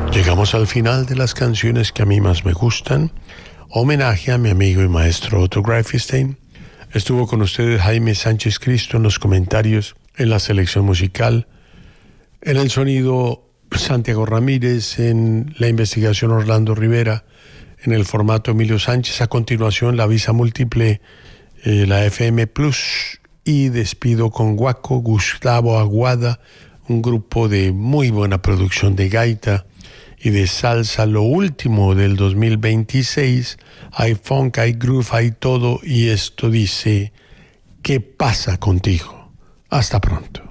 Llegamos al final de las canciones que a mí más me gustan. Homenaje a mi amigo y maestro Otto Greifenstein. Estuvo con ustedes Jaime Sánchez Cristo en los comentarios, en la selección musical, en el sonido Santiago Ramírez, en la investigación Orlando Rivera, en el formato Emilio Sánchez. A continuación la visa múltiple, la FM Plus, y despido con Guaco, Gustavo Aguada, un grupo de muy buena producción de gaita y de salsa, lo último del 2026. Hay funk, hay groove, hay todo, y esto dice: ¿qué pasa contigo? Hasta pronto.